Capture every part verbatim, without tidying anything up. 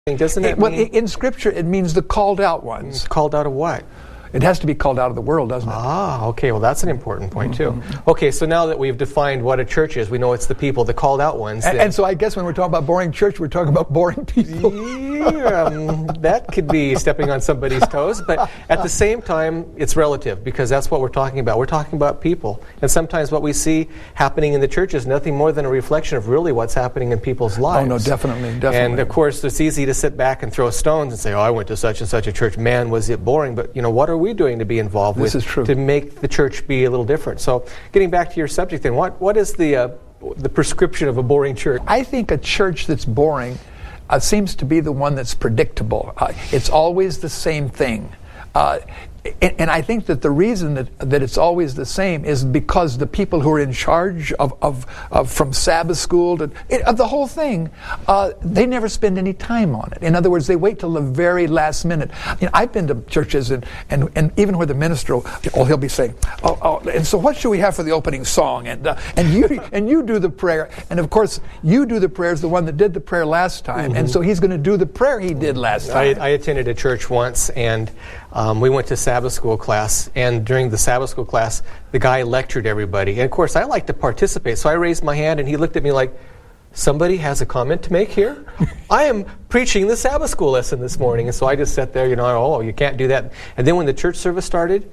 Doesn't it? Well, mean, in Scripture, it means the called out ones. Called out of what? It has to be called out of the world, doesn't it? Ah, okay. Well, that's an important point, too. Okay, so now that we've defined what a church is, we know it's the people, the called out ones. And, and so I guess when we're talking about boring church, we're talking about boring people. Yeah, um, that could be stepping on somebody's toes, but at the same time, it's relative, because that's what we're talking about. We're talking about people. And sometimes what we see happening in the church is nothing more than a reflection of really what's happening in people's lives. Oh, no, definitely, definitely. And, of course, it's easy to sit back and throw stones and say, oh, I went to such and such a church. Man, was it boring. But, you know, what are we doing to be involved this with is true. to make the church be a little different? So getting back to your subject then, what what is the uh, the prescription of a boring church? I think a church that's boring uh, seems to be the one that's predictable. Uh, it's always the same thing. Uh, and, and I think that the reason that, that it's always the same is because the people who are in charge of, of, of from Sabbath school to it, of the whole thing, uh, they never spend any time on it. In other words, they wait till the very last minute. You know, I've been to churches and, and, and even where the minister, will, oh, he'll be saying, oh, oh, and so what should we have for the opening song? And uh, and you and you do the prayer, and of course you do the prayer as the one that did the prayer last time, mm-hmm. and so he's going to do the prayer he did last time. I, I attended a church once, and um, we went to Sabbath school class, and during the Sabbath school class, the guy lectured everybody. And of course, I like to participate, so I raised my hand, and he looked at me like, somebody has a comment to make here? I am preaching the Sabbath school lesson this morning. And so I just sat there, you know, oh, you can't do that. And then when the church service started,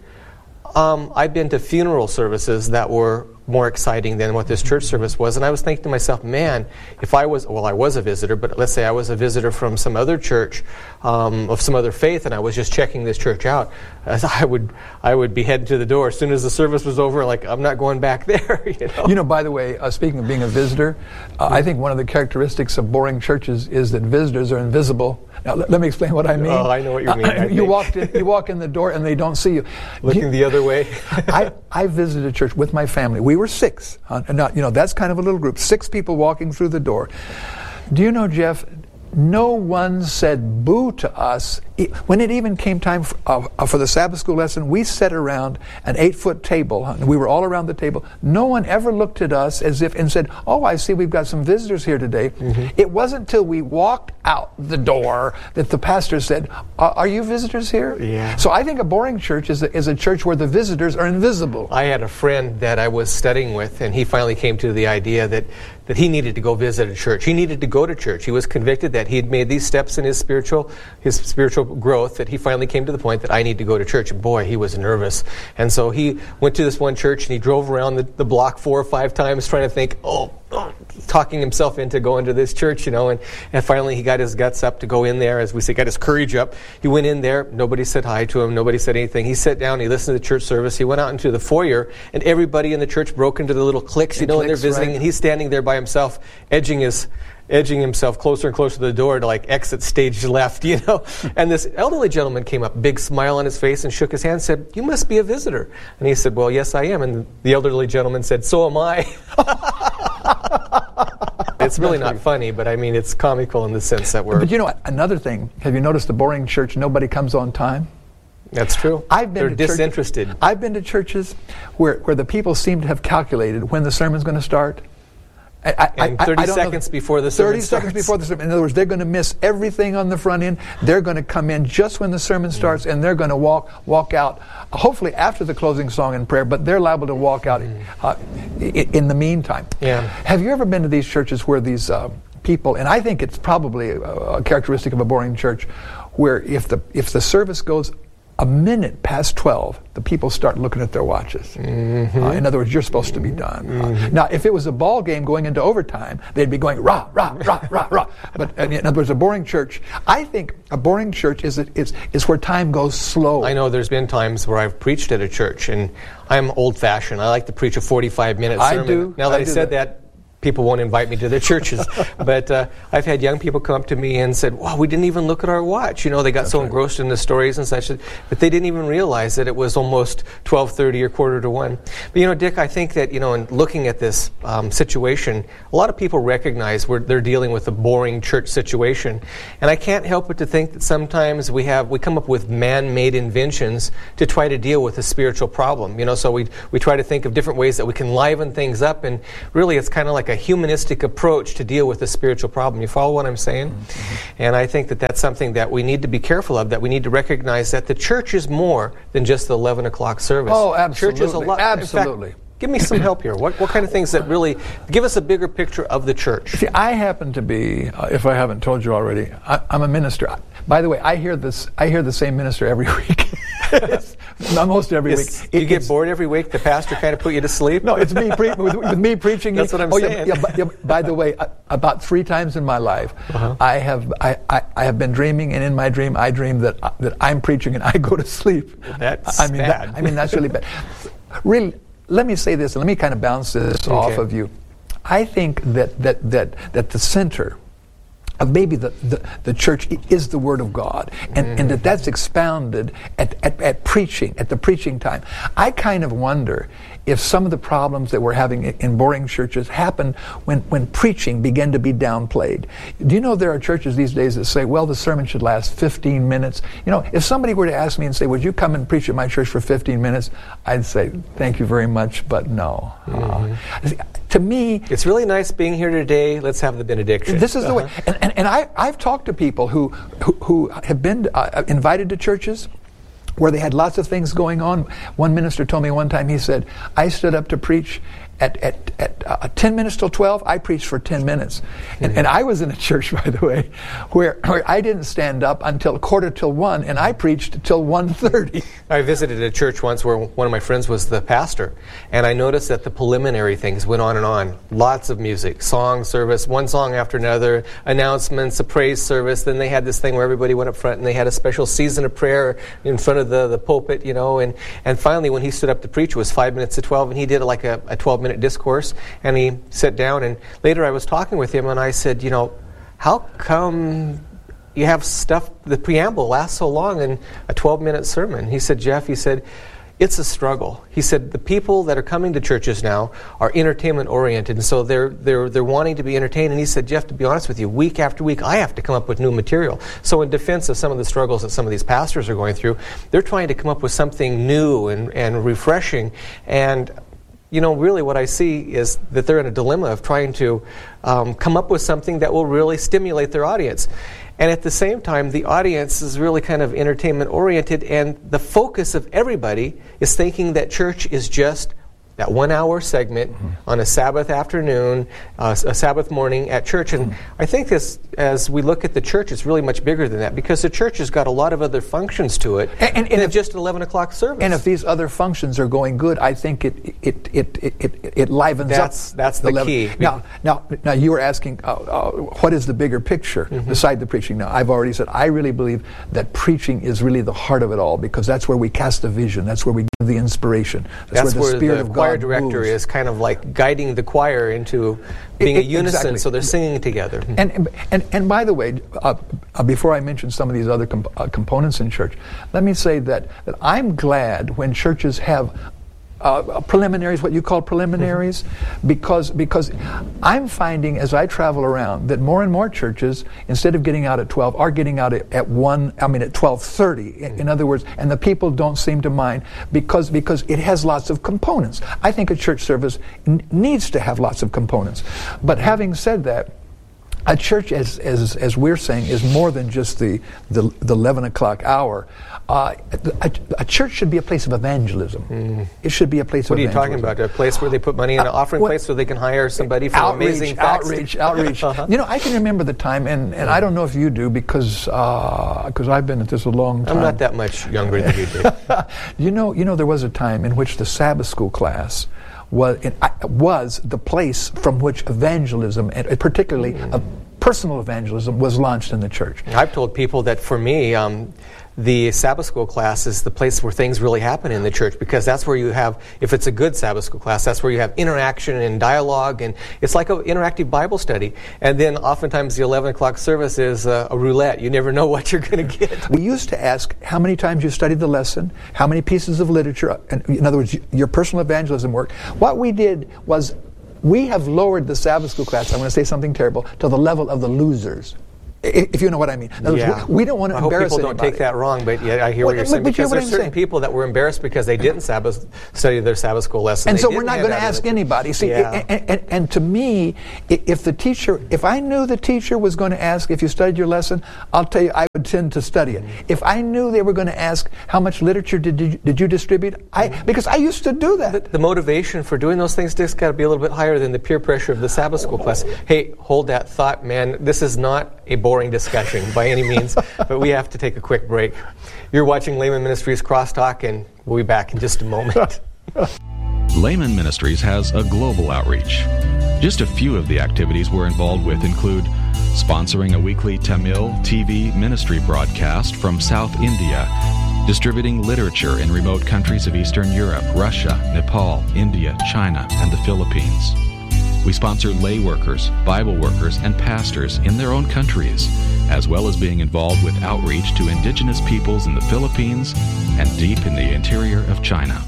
um, I've been to funeral services that were more exciting than what this church service was. And I was thinking to myself, man, if I was, well, I was a visitor, but let's say I was a visitor from some other church, um, of some other faith, and I was just checking this church out, I would I would be heading to the door as soon as the service was over, like, I'm not going back there. You know, you know by the way, uh, speaking of being a visitor, uh, I think one of the characteristics of boring churches is that visitors are invisible. Now, let, let me explain what I mean. Oh, I know what you mean. Uh, you, walked in, you walk in the door and they don't see you. Looking you, the other way. I, I visited a church with my family. We were six. Uh, not, you know, that's kind of a little group. Six people walking through the door. Do you know, Jeff, no one said boo to us. When it even came time for, uh, for the Sabbath school lesson, we sat around an eight-foot table, and we were all around the table. No one ever looked at us as if and said, oh, I see we've got some visitors here today. Mm-hmm. It wasn't until we walked out the door that the pastor said, are you visitors here? Yeah. So I think a boring church is a, is a church where the visitors are invisible. I had a friend that I was studying with, and he finally came to the idea that, that he needed to go visit a church. He needed to go to church. He was convicted that he had made these steps in his spiritual his spiritual growth that he finally came to the point that I need to go to church. And boy, he was nervous. And so he went to this one church, and he drove around the, the block four or five times trying to think, oh, oh, talking himself into going to this church, you know. And, and finally he got his guts up to go in there, as we say, got his courage up. He went in there. Nobody said hi to him. Nobody said anything. He sat down. He listened to the church service. He went out into the foyer, and everybody in the church broke into the little cliques, you know, and they're visiting. Right. And he's standing there by himself, edging his... edging himself closer and closer to the door to like exit stage left, you know. And this elderly gentleman came up, big smile on his face, and shook his hand and said, you must be a visitor. And he said, well, yes, I am. And the elderly gentleman said, so am I. It's really not funny, but I mean, it's comical in the sense that we're... But you know, another thing, have you noticed the boring church, nobody comes on time? That's true. I've been They're to disinterested. Churches, I've been to churches where, where the people seem to have calculated when the sermon's going to start. I, I, and thirty I, I seconds know, before the sermon thirty starts. seconds before the sermon. In other words, they're going to miss everything on the front end. They're going to come in just when the sermon starts, mm. and they're going to walk walk out, hopefully after the closing song and prayer, but they're liable to walk out mm. uh, in, in the meantime. Yeah. Have you ever been to these churches where these uh, people, and I think it's probably a, a characteristic of a boring church, where if the if the service goes a minute past twelve, the people start looking at their watches. Mm-hmm. Uh, in other words, you're supposed to be done. Mm-hmm. Uh, now, if it was a ball game going into overtime, they'd be going rah, rah, rah, rah, rah. But in other words, a boring church, I think a boring church is, is, is where time goes slow. I know there's been times where I've preached at a church, and I'm old-fashioned. I like to preach a forty-five minute sermon. I do. Now that I, I said that. that, people won't invite me to their churches. But uh, I've had young people come up to me and said, wow, we didn't even look at our watch. You know, they got That's so right. engrossed in the stories and such, but they didn't even realize that it was almost twelve thirty or quarter to one. But, you know, Dick, I think that, you know, in looking at this um, situation, a lot of people recognize we're, they're dealing with a boring church situation. And I can't help but to think that sometimes we have, we come up with man-made inventions to try to deal with a spiritual problem. You know, so we, we try to think of different ways that we can liven things up, and really it's kind of like like a humanistic approach to deal with the spiritual problem. You follow what I'm saying? Mm-hmm. And I think that that's something that we need to be careful of, that we need to recognize that the church is more than just the eleven o'clock service. Oh, absolutely. Church is a lot. Absolutely. In fact, give me some help here. What what kind of things that really give us a bigger picture of the church? See, I happen to be, uh, if I haven't told you already, I, I'm a minister. By the way, I hear this. I hear the same minister every week. Almost every it's, week. You it, get bored every week? The pastor kind of put you to sleep? No, it's me pre- with, with me preaching. That's what I'm oh, saying. Yeah, yeah, by, yeah, by the way, uh, about three times in my life, uh-huh. I have I, I, I have been dreaming, and in my dream, I dream that uh, that I'm preaching and I go to sleep. That's I mean, bad. That, I mean, that's really bad. Really, let me say this, and let me kind of bounce this okay. off of you. I think that that that that the center of maybe the, the, the church is the Word of God, and, mm. and that that's expounded at, at, at preaching, at the preaching time. I kind of wonder if some of the problems that we're having in boring churches happen when, when preaching began to be downplayed. Do you know there are churches these days that say, well, the sermon should last fifteen minutes? You know, if somebody were to ask me and say, would you come and preach at my church for fifteen minutes? I'd say, thank you very much, but no. Mm-hmm. Uh, to me... It's really nice being here today. Let's have the benediction. This is uh-huh. the way. And, and, and I, I've talked to people who, who, who have been uh, invited to churches where they had lots of things going on. One minister told me one time, he said, I stood up to preach at at, at uh, ten minutes till twelve, I preached for ten minutes. And, mm-hmm. and I was in a church, by the way, where, where I didn't stand up until quarter till one, and I preached till one thirty. I visited a church once where one of my friends was the pastor, and I noticed that the preliminary things went on and on. Lots of music, song service, one song after another, announcements, a praise service. Then they had this thing where everybody went up front, and they had a special season of prayer in front of the, the pulpit, you know. And, and finally, when he stood up to preach, it was five minutes to twelve, and he did like a, a twelve-minute discourse, and he sat down, and later I was talking with him, and I said, you know, how come you have stuff, the preamble lasts so long in a twelve-minute sermon? He said, Jeff, he said, it's a struggle. He said, the people that are coming to churches now are entertainment-oriented, and so they're they're they're wanting to be entertained. And he said, Jeff, to be honest with you, week after week, I have to come up with new material. So in defense of some of the struggles that some of these pastors are going through, they're trying to come up with something new and, and refreshing. And you know, really what I see is that they're in a dilemma of trying to um, come up with something that will really stimulate their audience. And at the same time, the audience is really kind of entertainment-oriented, and the focus of everybody is thinking that church is just that one-hour segment mm-hmm. on a Sabbath afternoon, uh, a Sabbath morning at church. And mm-hmm. I think this, as we look at the church, it's really much bigger than that, because the church has got a lot of other functions to it, and, and, and if, just an eleven o'clock service. And if these other functions are going good, I think it it it it, it, it livens that's, up. That's the, the key. Now, now, now, you were asking, uh, uh, what is the bigger picture mm-hmm. beside the preaching? Now, I've already said, I really believe that preaching is really the heart of it all, because that's where we cast the vision, that's where we give the inspiration, that's, that's where the where Spirit the of choir God director moves. is kind of like guiding the choir into being it, it, a unison, exactly. So they're singing together. And and and by the way, uh, uh, before I mention some of these other comp- uh, components in church, let me say that that I'm glad when churches have Uh, preliminaries, what you call preliminaries, mm-hmm. because because I'm finding as I travel around that more and more churches, instead of getting out at twelve, are getting out at, at one. I mean at twelve thirty. Mm-hmm. In other words, and the people don't seem to mind because because it has lots of components. I think a church service n- needs to have lots of components. But having said that, a church, as as as we're saying, is more than just the the, the eleven o'clock hour. Uh, a, a church should be a place of evangelism. Mm. It should be a place what of evangelism. What are you talking about? A place where they put money in an uh, offering well, place so they can hire somebody for outreach, amazing facts? Outreach, outreach. uh-huh. You know, I can remember the time, and, and I don't know if you do, because because uh, I've been at this a long time. I'm not that much younger than you did. you know, you know, there was a time in which the Sabbath school class was it, was the place from which evangelism, and particularly mm. a personal evangelism, was launched in the church. I've told people that for me, um, the Sabbath school class is the place where things really happen in the church, because that's where you have, if it's a good Sabbath school class, that's where you have interaction and dialogue, and it's like an interactive Bible study. And then oftentimes the eleven o'clock service is a, a roulette. You never know what you're going to get. We used to ask how many times you studied the lesson, how many pieces of literature, and in other words, your personal evangelism work. What we did was, we have lowered the Sabbath school class, I'm going to say something terrible, to the level of the losers. If you know what I mean. In other words, Yeah. we, we don't want to I hope embarrass people don't anybody. take that wrong, but yeah, I hear Well, what you're but- saying. but you know Because what there's I'm certain saying. people that were embarrassed because they didn't Sabbath study their Sabbath school lesson. And They so we're didn't not hand going to out ask literature. anybody. See, Yeah. and, and, and to me, i- if the teacher, if I knew the teacher was going to ask if you studied your lesson, I'll tell you, I would tend to study it. If I knew they were going to ask how much literature did you, did you distribute, I because I used to do that. The motivation for doing those things just got to be a little bit higher than the peer pressure of the Sabbath school class. Hey, hold that thought, man. This is not a boring discussion by any means, but we have to take a quick break. You're watching Layman Ministries Crosstalk, and we'll be back in just a moment. Layman Ministries has a global outreach. Just a few of the activities we're involved with include sponsoring a weekly Tamil T V ministry broadcast from South India, distributing literature in remote countries of Eastern Europe, Russia, Nepal, India, China, and the Philippines. We sponsor lay workers, Bible workers, and pastors in their own countries, as well as being involved with outreach to indigenous peoples in the Philippines and deep in the interior of China.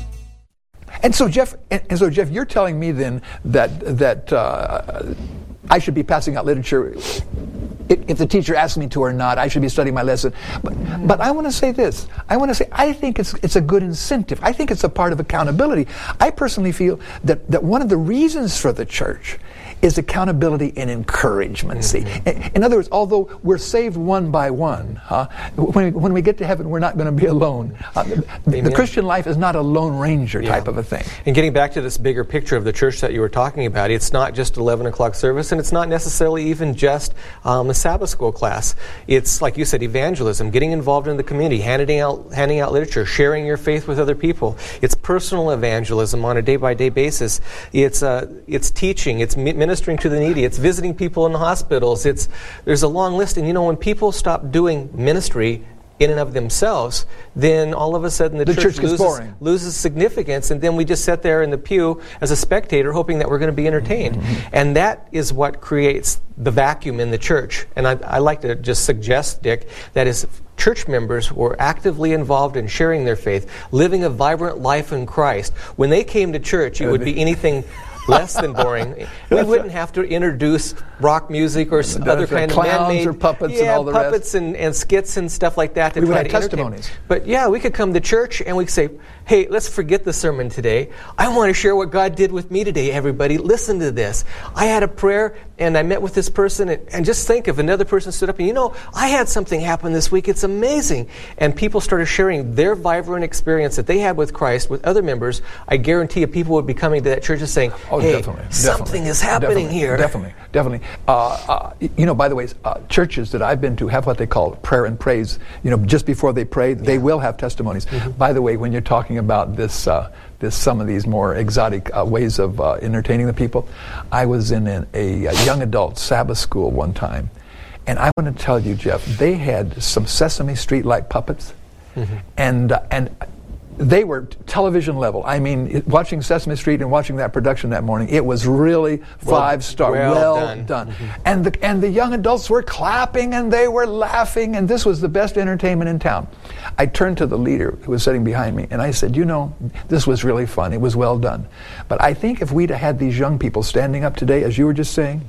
And so, Jeff, and, and so Jeff, you're telling me then that that uh, I should be passing out literature if, if the teacher asks me to or not. I should be studying my lesson. But, but I want to say this. I want to say I think it's it's a good incentive. I think it's a part of accountability. I personally feel that that one of the reasons for the church is accountability and encouragement. See, in, in other words, although we're saved one by one, huh, when we, when we get to heaven, we're not going to be alone. Uh, the, the Christian life is not a Lone Ranger type Yeah. of a thing. And getting back to this bigger picture of the church that you were talking about, it's not just eleven o'clock service, and it's not necessarily even just um, a Sabbath school class. It's, like you said, evangelism, getting involved in the community, handing out, handing out literature, sharing your faith with other people. It's personal evangelism on a day-by-day basis. It's uh, it's teaching. It's mi- ministering to the needy. It's visiting people in the hospitals. It's there's a long list. And, you know, when people stop doing ministry in and of themselves, then all of a sudden the, The church, church gets loses, boring. loses significance, and then we just sit there in the pew as a spectator hoping that we're going to be entertained. Mm-hmm. And that is what creates the vacuum in the church. And I, I like to just suggest, Dick, that as church members were actively involved in sharing their faith, living a vibrant life in Christ, when they came to church, it would be anything less than boring. We wouldn't have to introduce rock music or s- other right. kind of Clowns man-made or puppets and yeah, all the rest. puppets and, and skits and stuff like that to We would try have to entertain. testimonies. But yeah, we could come to church and we could say, hey, let's forget the sermon today. I want to share what God did with me today, everybody. Listen to this. I had a prayer and I met with this person, and, and just think if another person stood up and, you know, I had something happen this week. It's amazing. And people started sharing their vibrant experience that they had with Christ with other members. I guarantee you people would be coming to that church and saying, Oh, hey, definitely, something definitely, is happening definitely, here. Definitely, definitely. Uh, uh, you know, by the way, uh, churches that I've been to have what they call prayer and praise. You know, just before they pray, they will have testimonies. Mm-hmm. By the way, when you're talking about this, uh, this some of these more exotic uh, ways of uh, entertaining the people, I was in an, a, a young adult Sabbath school one time, and I want to tell you, Jeff, they had some Sesame Street-like puppets, mm-hmm. and uh, and. They were television level. I mean, it, watching Sesame Street and watching that production that morning, it was really five star, well well, done. done. Mm-hmm. And the and the young adults were clapping and they were laughing, and this was the best entertainment in town. I turned to the leader who was sitting behind me, and I said, "You know, this was really fun. It was well done. But I think if we'd have had these young people standing up today, as you were just saying,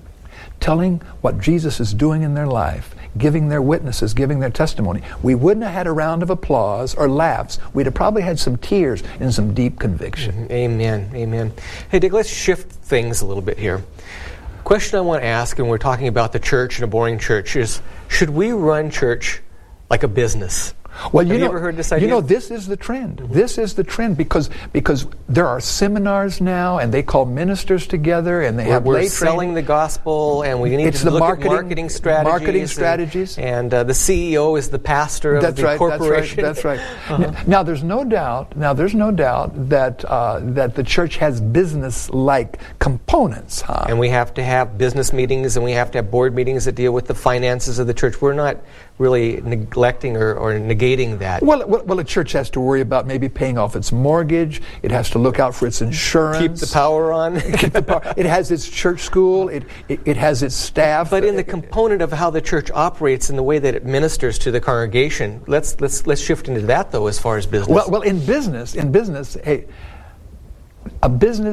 telling what Jesus is doing in their life, giving their witnesses, giving their testimony, we wouldn't have had a round of applause or laughs. We'd have probably had some tears and some deep conviction." Mm-hmm. Amen. Amen. Hey, Dick, let's shift things a little bit here. Question I want to ask, and we're talking about the church and a boring church, is should we run church like a business? Well, Have you you know, ever heard this idea? You know, this is the trend. Mm-hmm. This is the trend because because there are seminars now, and they call ministers together, and they We're, have we're lay selling training. the gospel, and we need It's to the look marketing- at marketing strategies. marketing and- strategies. And, uh, the C E O is the pastor of That's the right. corporation. That's right. That's right. Uh-huh. Now, there's no doubt. Now, there's no doubt that uh, that the church has business-like components. Huh? And we have to have business meetings, and we have to have board meetings that deal with the finances of the church. We're not really neglecting or, or negating that. Well, well, well, a church has to worry about maybe paying off its mortgage. It has to look out for its insurance. Keep the power on. Keep the power. It has its church school. It, it it has its staff. But in the component of how the church operates and the way that it ministers to the congregation, let's let's let's shift into that though, as far as business. Well, well, in business, in business, hey, a business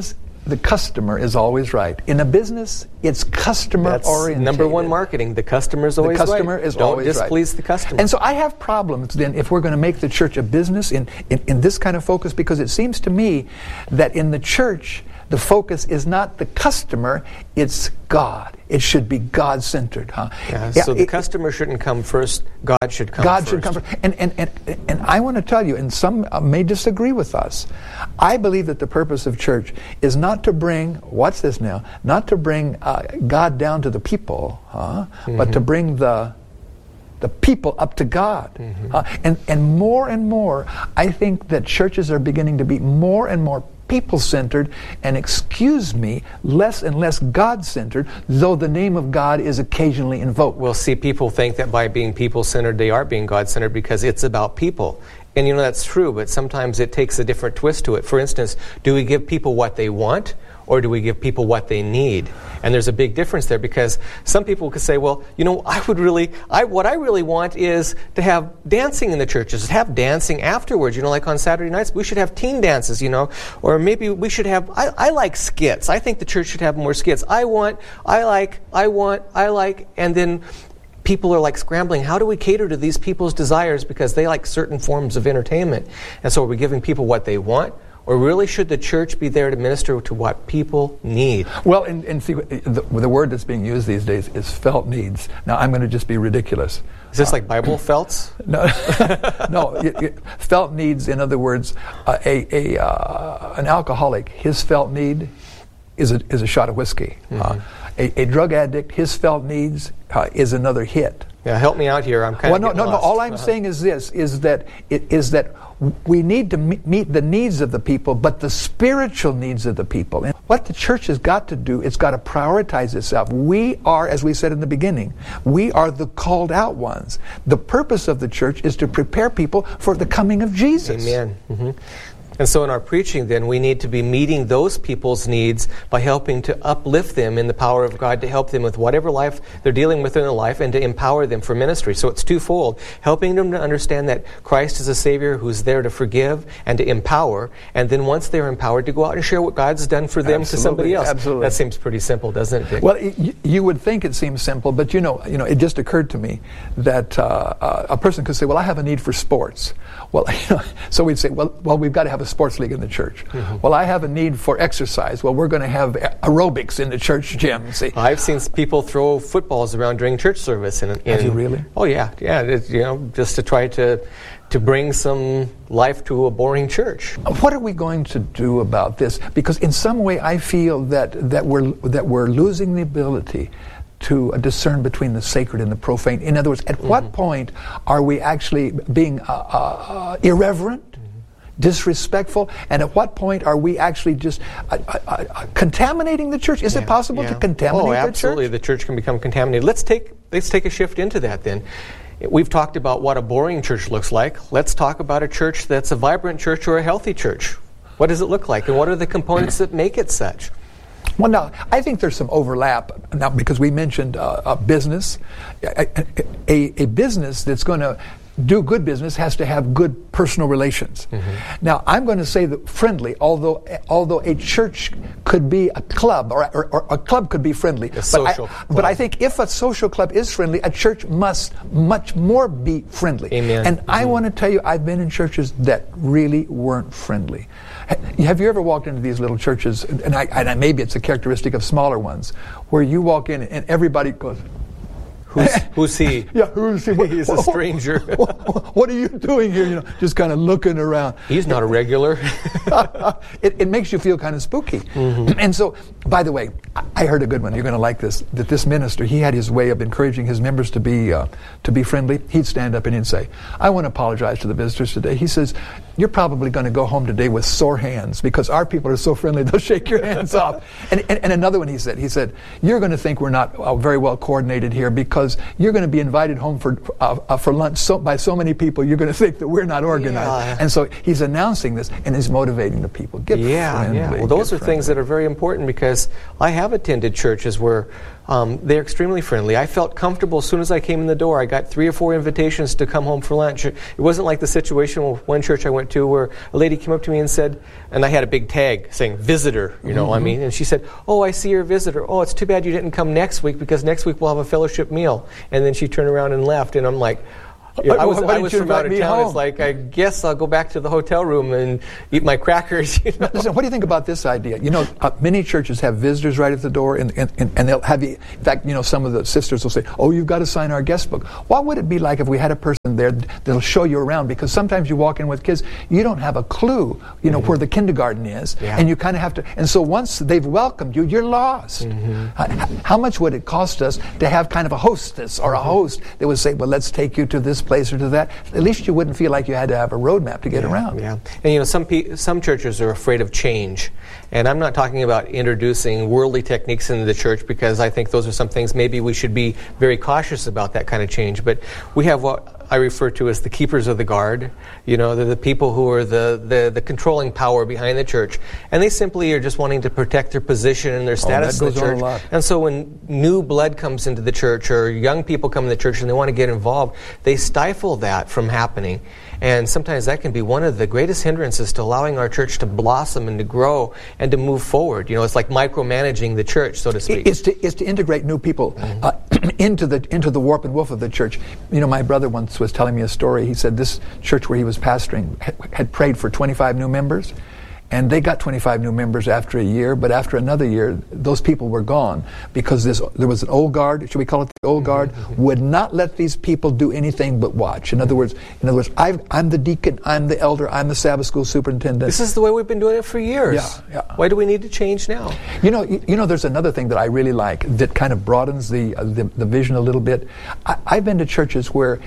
the customer is always right. In a business, it's customer That's oriented. number one marketing. The customer's always the customer right. is Don't always right. Don't displease the customer. And so I have problems then if we're going to make the church a business in, in, in this kind of focus, because it seems to me that in the church, the focus is not the customer, it's God. It should be God-centered, huh? Yeah, Yeah, so the it, customer shouldn't come first. God should come God first. should come first. And, and, and, and I want to tell you, and some may disagree with us, I believe that the purpose of church is not to bring, watch this now, not to bring uh, God down to the people, huh? Mm-hmm. But to bring the the people up to God. Mm-hmm. Uh, and, and more and more, I think that churches are beginning to be more and more people-centered, and excuse me, less and less God-centered, though the name of God is occasionally invoked. Well, see, people think that by being people-centered, they are being God-centered because it's about people. And you know, that's true, but sometimes it takes a different twist to it. For instance, do we give people what they want, or do we give people what they need? And there's a big difference there, because some people could say, well, you know, I would really, I what I really want is to have dancing in the churches, have dancing afterwards, you know, like on Saturday nights, we should have teen dances, you know, or maybe we should have, I, I like skits. I think the church should have more skits. I want, I like, I want, I like, and then people are like scrambling, how do we cater to these people's desires because they like certain forms of entertainment? And so are we giving people what they want? Or really should the church be there to minister to what people need? Well, and, and see, the, the word that's being used these days is felt needs. Now, I'm going to just be ridiculous. Is this uh, like Bible felts? No, no. It, it, felt needs, in other words, uh, a, a uh, an alcoholic, his felt need is a, is a shot of whiskey. Mm-hmm. Uh, a, a drug addict, his felt needs uh, is another hit. Yeah, help me out here. I'm kind well, of no, getting no, lost. no. All I'm uh-huh. saying is this: is that it is that we need to meet the needs of the people, but the spiritual needs of the people. And what the church has got to do, it's got to prioritize itself. We are, as we said in the beginning, we are the called out ones. The purpose of the church is to prepare people for the coming of Jesus. Amen. Mm-hmm. And so in our preaching, then, we need to be meeting those people's needs by helping to uplift them in the power of God, to help them with whatever life they're dealing with in their life, and to empower them for ministry. So it's twofold, helping them to understand that Christ is a Savior who's there to forgive and to empower, and then once they're empowered, to go out and share what God's done for them Absolutely, to somebody else. Absolutely. That seems pretty simple, doesn't it, Dick? Well, it, you would think it seems simple, but you know, you know, it just occurred to me that uh, uh, a person could say, well, I have a need for sports. Well, you know, so we'd say, well, well, we've got to have a sports league in the church. Mm-hmm. Well, I have a need for exercise. Well, we're going to have aerobics in the church gym. See, I've seen people throw footballs around during church service. In, in, have you really? Oh yeah, yeah. It, you know, just to try to to bring some life to a boring church. What are we going to do about this? Because in some way, I feel that that we're that we're losing the ability to uh, discern between the sacred and the profane. In other words, at mm-hmm. what point are we actually being uh, uh, irreverent, mm-hmm. disrespectful, and at what point are we actually just uh, uh, uh, contaminating the church? Is yeah, it possible yeah. to contaminate oh, the church? Oh, absolutely. The church can become contaminated. Let's take let's take a shift into that then. We've talked about what a boring church looks like. Let's talk about a church that's a vibrant church or a healthy church. What does it look like, and what are the components that make it such? Well, now, I think there's some overlap now because we mentioned uh, a business. A, a, a business that's going to do good business has to have good personal relations. Mm-hmm. Now, I'm going to say that friendly, although although a church could be a club, or, or, or a club could be friendly. A but social I, club. But I think if a social club is friendly, a church must much more be friendly. Amen. And mm-hmm. I want to tell you, I've been in churches that really weren't friendly. Have you ever walked into these little churches, and, I, and maybe it's a characteristic of smaller ones, where you walk in and everybody goes, Who's, who's he? Yeah, who's he? What, He's a stranger. What, what are you doing here? You know, just kind of looking around. He's not a regular. it, it makes you feel kind of spooky. Mm-hmm. And so, by the way, I heard a good one. You're going to like this. That this minister, he had his way of encouraging his members to be uh, to be friendly. He'd stand up and he'd say, "I want to apologize to the visitors today." He says, "You're probably going to go home today with sore hands because our people are so friendly; they'll shake your hands off." And, and, and another one, he said, "He said you're going to think we're not uh, very well coordinated here because you're going to be invited home for uh, uh, for lunch so, by so many people. You're going to think that we're not organized." Yeah. And so he's announcing this and he's motivating the people. Get yeah, friendly. yeah. Well, those get are things friendly. that are very important because I have a attended churches where um, they're extremely friendly. I felt comfortable as soon as I came in the door. I got three or four invitations to come home for lunch. It wasn't like the situation with one church I went to where a lady came up to me and said, and I had a big tag saying visitor, you know, mm-hmm. I mean, and she said, oh, I see you're a visitor. Oh, it's too bad you didn't come next week because next week we'll have a fellowship meal. And then she turned around and left, and I'm like, Yeah, I was, I was from out of town. Home? It's like, I guess I'll go back to the hotel room and eat my crackers. You know? Listen, what do you think about this idea? You know, uh, many churches have visitors right at the door, and, and, and they'll have you. In fact, you know, some of the sisters will say, oh, you've got to sign our guest book. What would it be like if we had a person there that'll show you around? Because sometimes you walk in with kids, you don't have a clue, you know, mm-hmm. where the kindergarten is, yeah. and you kind of have to. And so once they've welcomed you, you're lost. Mm-hmm. Uh, how much would it cost us to have kind of a hostess or a host that would say, well, let's take you to this place or to that? At least you wouldn't feel like you had to have a roadmap to get yeah, around. Yeah, and you know, some pe- some churches are afraid of change, and I'm not talking about introducing worldly techniques into the church, because I think those are some things maybe we should be very cautious about that kind of change. But we have what I refer to as the keepers of the guard. You know, they're the people who are the, the, the controlling power behind the church, and they simply are just wanting to protect their position and their status oh, in the church. On a lot. And so when new blood comes into the church, or young people come in the church and they want to get involved, they stifle that from happening. And sometimes that can be one of the greatest hindrances to allowing our church to blossom and to grow and to move forward. You know, it's like micromanaging the church, so to speak. It's to, it's to integrate new people mm-hmm. uh, into the into the warp and woof of the church. You know, my brother once was telling me a story. He said this church where he was pastoring had, had prayed for twenty-five new members. And they got twenty-five new members after a year, but after another year, those people were gone because this, there was an old guard, should we call it the old guard, mm-hmm. would not let these people do anything but watch. In other words, in other words, I've, I'm the deacon, I'm the elder, I'm the Sabbath school superintendent. This is the way we've been doing it for years. Yeah, yeah. Why do we need to change now? You know, you, you know, there's another thing that I really like that kind of broadens the uh, the, the vision a little bit. I, I've been to churches where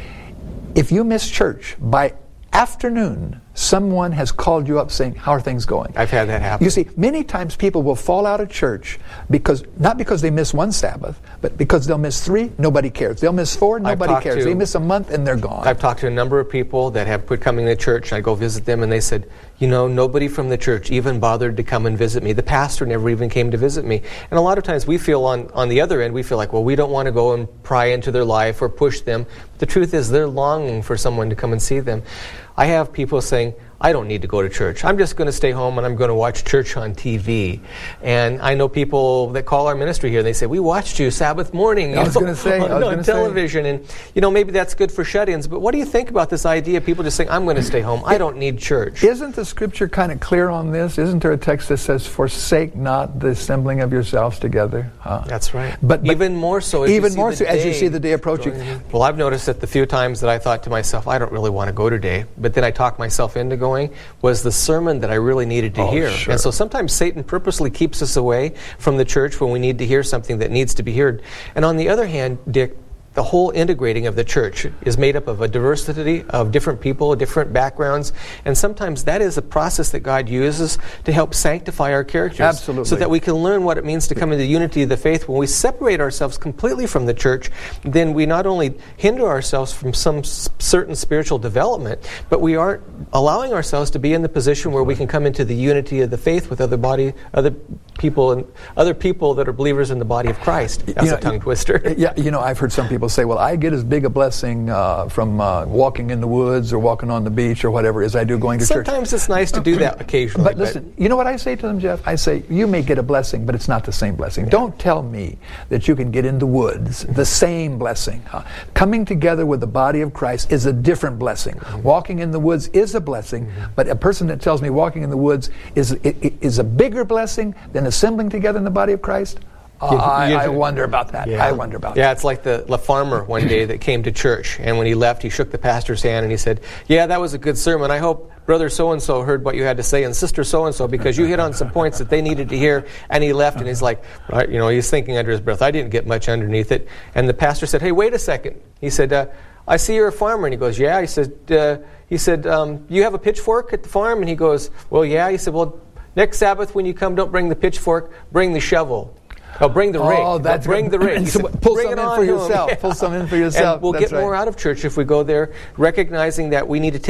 if you miss church by afternoon, someone has called you up saying, how are things going? I've had that happen. You see, many times people will fall out of church because, not because they miss one Sabbath, but because they'll miss three, nobody cares. They'll miss four, nobody cares. To, they miss a month and they're gone. I've talked to a number of people that have quit coming to church, and I go visit them, and they said, you know, nobody from the church even bothered to come and visit me. The pastor never even came to visit me. And a lot of times we feel on, on the other end, we feel like, well, we don't want to go and pry into their life or push them. But the truth is they're longing for someone to come and see them. I have people saying, I don't need to go to church. I'm just going to stay home and I'm going to watch church on T V. And I know people that call our ministry here, they say, we watched you Sabbath morning I was going to say, on, I was on gonna television. Say. And, you know, maybe that's good for shut-ins, but what do you think about this idea of people just saying, I'm going to stay home. I don't need church. Isn't the scripture kind of clear on this? Isn't there a text that says, forsake not the assembling of yourselves together? Huh? That's right. But, but even more so as even you more see so as you see the day approaching. Well, I've noticed that the few times that I thought to myself, I don't really want to go today, but then I talked myself into going, was the sermon that I really needed to oh, hear. Sure. And so sometimes Satan purposely keeps us away from the church when we need to hear something that needs to be heard. And on the other hand, Dick, the whole integrating of the church is made up of a diversity of different people, different backgrounds, and sometimes that is a process that God uses to help sanctify our characters. Absolutely. So that we can learn what it means to come into the unity of the faith. When we separate ourselves completely from the church, then we not only hinder ourselves from some s- certain spiritual development, but we aren't allowing ourselves to be in the position where we can come into the unity of the faith with other body, other people, and other people that are believers in the body of Christ. That's you know, a tongue twister. Yeah, you know, I've heard some people say, well, I get as big a blessing uh, from uh, walking in the woods or walking on the beach or whatever as I do going to Sometimes church. Sometimes it's nice to do that occasionally. But listen, but you know what I say to them, Jeff? I say, you may get a blessing, but it's not the same blessing. Yeah. Don't tell me that you can get in the woods, the same blessing. Huh? Coming together with the body of Christ is a different blessing. Mm-hmm. Walking in the woods is a blessing, mm-hmm. but a person that tells me walking in the woods is, is a bigger blessing than assembling together in the body of Christ, Uh, I, I wonder about that. Yeah. I wonder about yeah, that. Yeah, it's like the, the farmer one day that came to church, and when he left, he shook the pastor's hand and he said, yeah, that was a good sermon. I hope Brother so-and-so heard what you had to say, and Sister so-and-so, because you hit on some points that they needed to hear. And he left, and he's like, right, you know, he's thinking under his breath, I didn't get much underneath it. And the pastor said, hey, wait a second. He said, uh, I see you're a farmer. And he goes, yeah. He said, uh, he said, um, you have a pitchfork at the farm? And he goes, well, yeah. He said, well, next Sabbath when you come, don't bring the pitchfork, bring the shovel. Oh, bring the rake. Oh, that's bring good. the rake. So pull bring some in for yourself. Yeah. Pull some in for yourself. And we'll that's get right. more out of church if we go there, recognizing that we need to take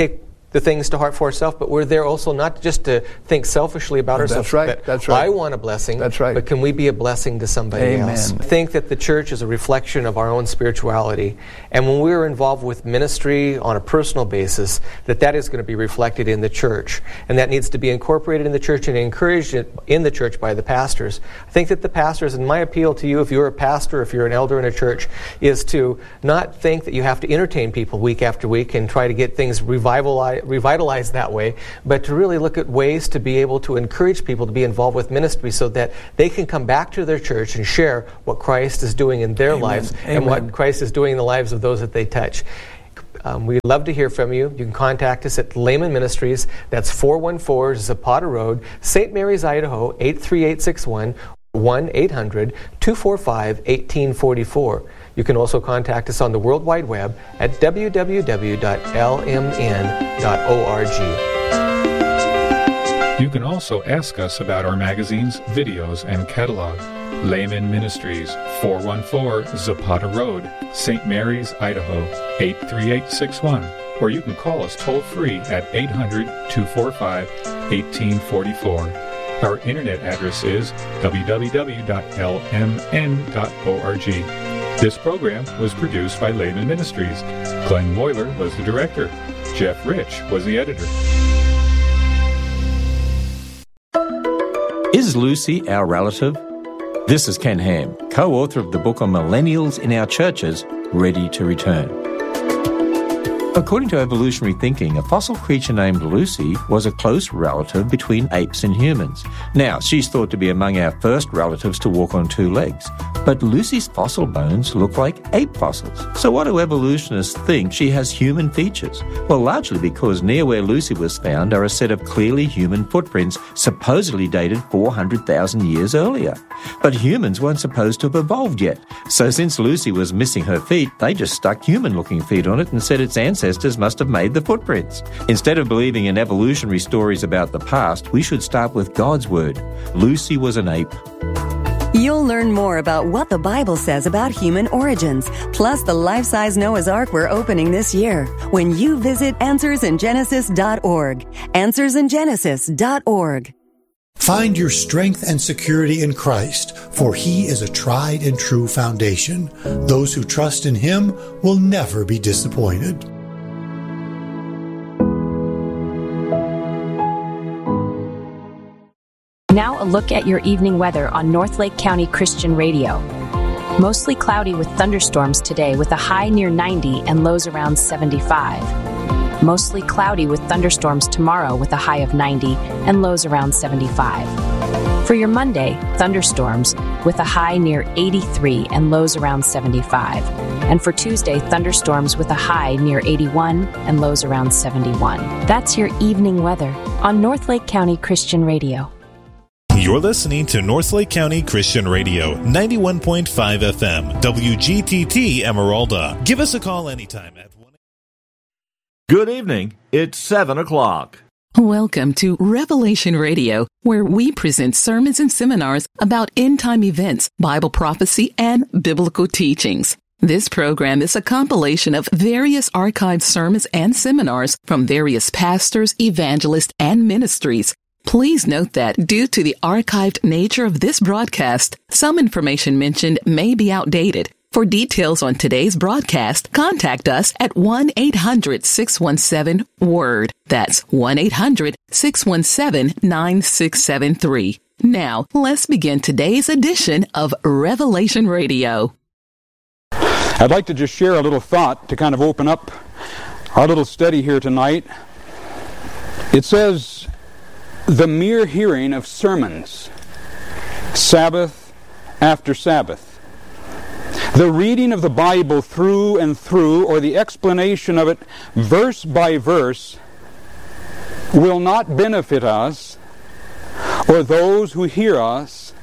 the things to heart for ourselves, but we're there also not just to think selfishly about That's ourselves. right. That That's right. I want a blessing. That's right. But can we be a blessing to somebody Amen. else? I think that the church is a reflection of our own spirituality, and when we're involved with ministry on a personal basis, that that is going to be reflected in the church, and that needs to be incorporated in the church and encouraged in the church by the pastors. I think that the pastors, and my appeal to you, if you're a pastor, if you're an elder in a church, is to not think that you have to entertain people week after week and try to get things revitalized, revitalized that way, but to really look at ways to be able to encourage people to be involved with ministry so that they can come back to their church and share what Christ is doing in their Amen. lives Amen. and what Christ is doing in the lives of those that they touch. Um, we'd love to hear from you. You can contact us at Layman Ministries. That's four one four Zapata Road, Saint Mary's, Idaho, eight three eight six one, one eight hundred two four five one eight four four. You can also contact us on the World Wide Web at w w w dot l m n dot org. You can also ask us about our magazines, videos, and catalog. Layman Ministries, four one four Zapata Road, Saint Mary's, Idaho, eight three eight six one. Or you can call us toll-free at eight hundred two four five one eight four four. Our internet address is w w w dot l m n dot org. This program was produced by Layman Ministries. Glenn Moyler was the director. Jeff Rich was the editor. Is Lucy our relative? This is Ken Ham, co-author of the book on millennials in our churches, Ready to Return. According to evolutionary thinking, a fossil creature named Lucy was a close relative between apes and humans. Now, she's thought to be among our first relatives to walk on two legs. But Lucy's fossil bones look like ape fossils. So what do evolutionists think she has human features? Well, largely because near where Lucy was found are a set of clearly human footprints supposedly dated four hundred thousand years earlier. But humans weren't supposed to have evolved yet. So since Lucy was missing her feet, they just stuck human-looking feet on it and said its ancestors must have made the footprints. Instead of believing in evolutionary stories about the past, we should start with God's word. Lucy was an ape. You'll learn more about what the Bible says about human origins, plus the life-size Noah's Ark we're opening this year, when you visit answers in genesis dot org. answers in genesis dot org. Find your strength and security in Christ, for He is a tried and true foundation. Those who trust in Him will never be disappointed. Now a look at your evening weather on Northlake County Christian Radio. Mostly cloudy with thunderstorms today with a high near ninety and lows around seventy-five. Mostly cloudy with thunderstorms tomorrow with a high of ninety and lows around seventy-five. For your Monday, thunderstorms with a high near eighty-three and lows around seventy-five. And for Tuesday, thunderstorms with a high near eighty-one and lows around seventy-one. That's your evening weather on Northlake County Christian Radio. You're listening to Northlake County Christian Radio, ninety-one point five F M, W G T T Emeralda. Give us a call anytime at one. Good evening. It's seven o'clock. Welcome to Revelation Radio, where we present sermons and seminars about end-time events, Bible prophecy, and biblical teachings. This program is a compilation of various archived sermons and seminars from various pastors, evangelists, and ministries. Please note that due to the archived nature of this broadcast, some information mentioned may be outdated. For details on today's broadcast, contact us at one eight hundred six one seven WORD. That's one eight hundred six one seven nine six seven three. Now, let's begin today's edition of Revelation Radio. I'd like to just share a little thought to kind of open up our little study here tonight. It says, the mere hearing of sermons, Sabbath after Sabbath, the reading of the Bible through and through, or the explanation of it verse by verse, will not benefit us or those who hear us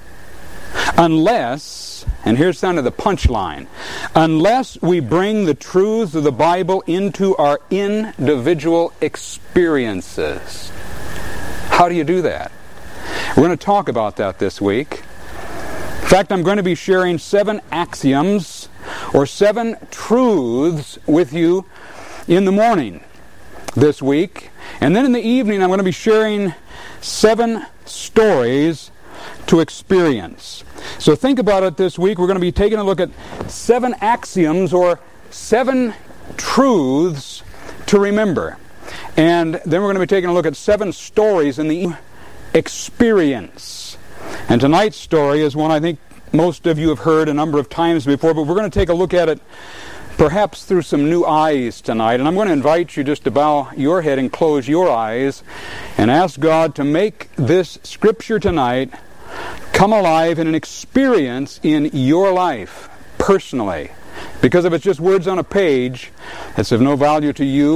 unless, and here's kind of the punchline, unless we bring the truths of the Bible into our individual experiences. How do you do that? We're going to talk about that this week. In fact, I'm going to be sharing seven axioms or seven truths with you in the morning. this week. And then in the evening, I'm going to be sharing seven stories to experience. So think about it this week. We're going to be taking a look at seven axioms or seven truths to remember. And then we're going to be taking a look at seven stories in the experience. And tonight's story is one I think most of you have heard a number of times before, but we're going to take a look at it perhaps through some new eyes tonight. And I'm going to invite you just to bow your head and close your eyes and ask God to make this scripture tonight come alive in an experience in your life personally. Because if it's just words on a page, it's of no value to you